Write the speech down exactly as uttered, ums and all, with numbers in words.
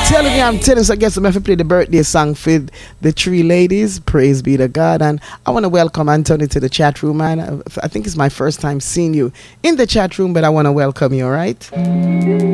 Telling you, I'm telling you, so I guess I'm going to play the birthday song for the three ladies. Praise be to God. And I want to welcome Anthony to the chat room, man. I think it's my first time seeing you in the chat room, but I want to welcome you, all right?